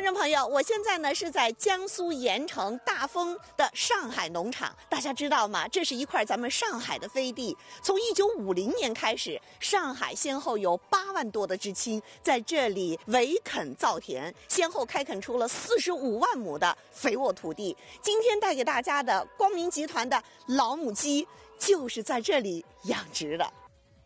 众朋友，我现在呢是在江苏盐城大丰的上海农场，大家知道吗？这是一块咱们上海的飞地。从1950年开始，上海先后有8万多的知青在这里围垦造田，先后开垦出了45万亩的肥沃土地。今天带给大家的光明集团的老母鸡，就是在这里养殖的。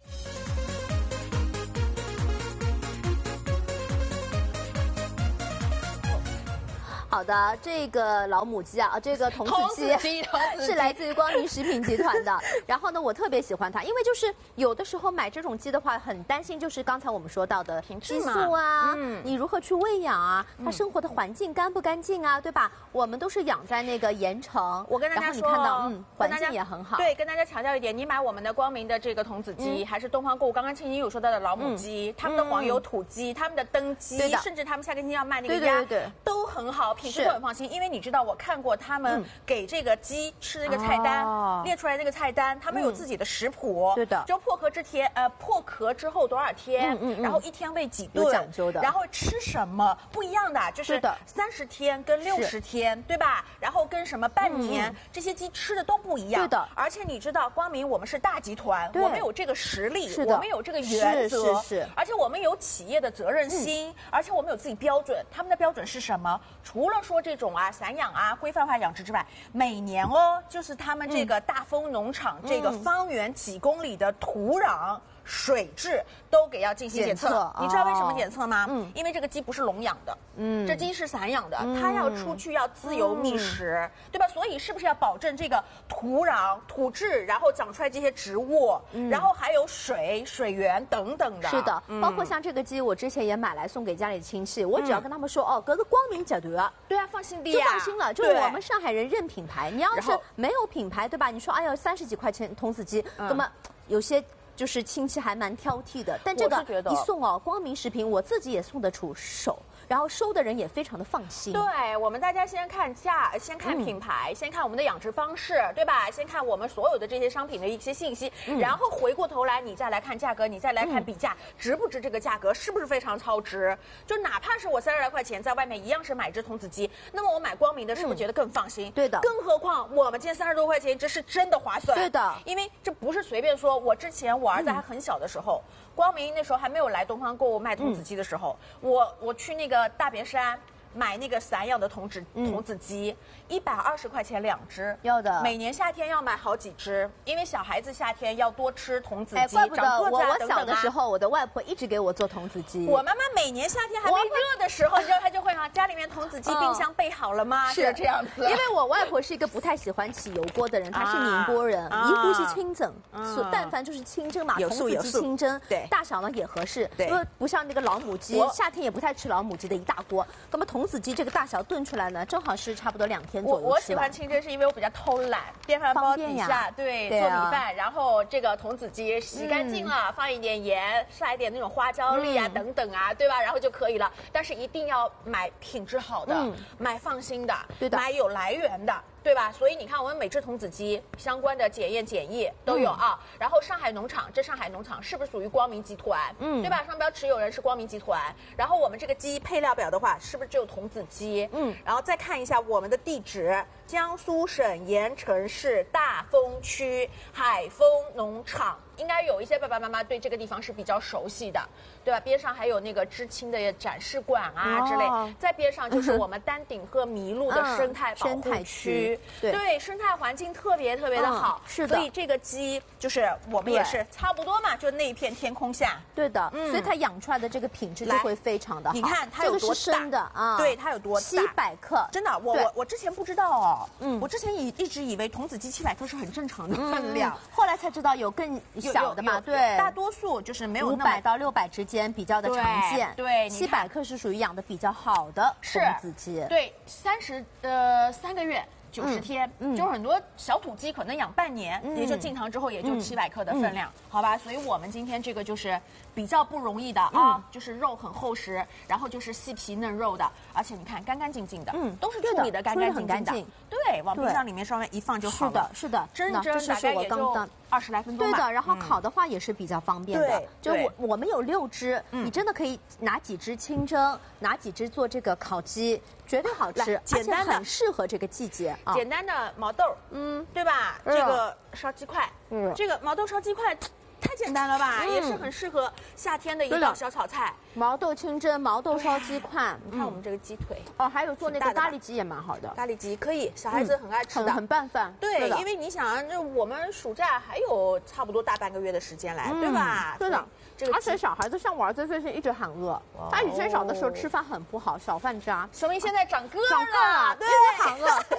好的，这个老母鸡啊，这个童子鸡是来自于光明食品集团的。然后呢，我特别喜欢它，因为就是有的时候买这种鸡的话，很担心就是刚才我们说到的激素啊，你如何去喂养啊，它生活的环境干不干净啊，对吧？我们都是养在那个盐城， 我跟大家说， 然后你看到环境也很好。 对，跟大家强调一点，你买我们的光明的这个童子鸡，还是东方购物刚刚青青有说到的老母鸡，他们的黄油土鸡，他们的灯鸡，甚至他们下个星期要卖那个鸭，都很好。品质都很放心，因为你知道，我看过他们给这个鸡吃的那个菜单，列出来那个菜单，他们有自己的食谱， 对的， 就破壳之后多少天，然后一天喂几顿， 有讲究的， 然后吃什么不一样的，就是30天跟60天，对吧？然后跟什么半年，这些鸡吃的都不一样， 对的。 而且你知道，光明我们是大集团，我们有这个实力，我们有这个原则， 而且我们有企业的责任心，而且我们有自己标准，他们的标准是什么？除了说这种散养规范化养殖之外，每年就是他们这个大丰农场这个方圆几公里的土壤、水质都给要进行检测。你知道为什么检测吗？因为这个鸡不是笼养的，这鸡是散养的，它要出去要自由觅食，对吧？所以是不是要保证这个土壤、土质，然后长出来这些植物，然后还有水源等等的？ 是的，包括像这个鸡，我之前也买来送给家里的亲戚，我只要跟他们说隔着光明集团， 对啊，放心的就放心了。就是我们上海人认品牌，你要是没有品牌，对吧？你说30几块钱童子鸡，那么有些就是亲戚还蛮挑剔的。但这个一送光明食品我自己也送得出手。然后收的人也非常的放心。 对，我们大家先看先看品牌，先看我们的养殖方式，对吧？先看我们所有的这些商品的一些信息，然后回过头来你再来看价格，你再来看比价，值不值这个价格，是不是非常超值？就哪怕是我30来块钱在外面一样是买只童子鸡，那么我买光明的是不是觉得更放心？ 对的。 更何况我们今天30多块钱，这是真的划算。 对的。 因为这不是随便说，我之前我儿子还很小的时候，光明那时候还没有来东方购物卖童子鸡的时候，我去那个大别山买那个散养的童子鸡，120块钱2只， 要的。 每年夏天要买好几只，因为小孩子夏天要多吃童子鸡， 怪不得我小的时候， 我的外婆一直给我做童子鸡。 我妈妈每年夏天还没热的时候，你知道她就会家里面童子鸡冰箱备好了吗？是这样子。 因为我外婆是一个不太喜欢起油锅的人，她是宁波人，一呼吸清蒸，但凡就是清蒸嘛，童子鸡清蒸， 对， 大小呢也合适，因为不像那个老母鸡，夏天也不太吃老母鸡的一大锅，那么童子鸡这个大小炖出来呢，正好是差不多2天左右。 我喜欢清蒸是因为我比较偷懒，电饭煲底下做米饭，然后这个童子鸡洗干净了，放一点盐，撒一点那种花椒粒等等对吧？然后就可以了。但是一定要买品质好的，买放心的，对的，买有来源的。对吧？所以你看，我们每只童子鸡相关的检验检疫都有然后上海农场是不是属于光明集团？对吧？商标持有人是光明集团。然后我们这个鸡配料表的话，是不是只有童子鸡？然后再看一下我们的地址：江苏省盐城市大丰区海丰农场。应该有一些爸爸妈妈对这个地方是比较熟悉的，对吧？边上还有那个知青的展示馆之类，在边上就是我们丹顶鹤麋鹿的生态保护区，对，生态环境特别特别的好， 是的。 所以这个鸡就是我们也是差不多嘛，就那一片天空下， 对的，所以它养出来的这个品质就会非常的好。 你看它有多大， 对，它有多大 ，700克， 真的，我之前不知道我之前一直以为童子鸡700克是很正常的分量， 后来才知道有更小的嘛，对， 大多数就是没有 500到600之间比较的常见， 对 ，700克是属于养的比较好的童子鸡， 对，3个月。90天，就是很多小土鸡可能养半年，也就进塘之后也就700克的分量，好吧？所以我们今天这个就是比较不容易的就是肉很厚实，然后就是细皮嫩肉的，而且你看干干净净的，都是处理的干干净净的，对，往冰箱里面稍微一放就好了。 是的， 真大概也就 20来分钟吧。 对的，然后烤的话也是比较方便的。就我们有6只，你真的可以拿几只清蒸，拿几只做这个烤鸡，绝对好吃， 简单的很适合这个季节。 简单的毛豆，对吧？这个烧鸡块，这个毛豆烧鸡块。太简单了吧，也是很适合夏天的一道小炒菜。 毛豆清蒸、毛豆烧鸡块， 你看我们这个鸡腿哦，还有做那个咖喱鸡也蛮好的。 咖喱鸡可以，小孩子很爱吃的， 很拌饭。 对，因为你想，这我们暑假还有差不多大半个月的时间来，对吧？ 对的。而且小孩子像我儿子最近一直喊饿，他以前小的时候吃饭很不好，小饭渣， 说明现在长个了， 对， 喊饿。